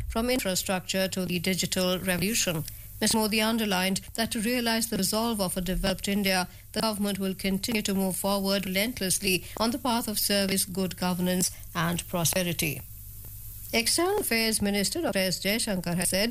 from infrastructure to the digital revolution. Mr. Modi underlined that to realize the resolve of a developed India, the government will continue to move forward relentlessly on the path of service, good governance and prosperity. External Affairs Minister Dr. S. Jaishankar has said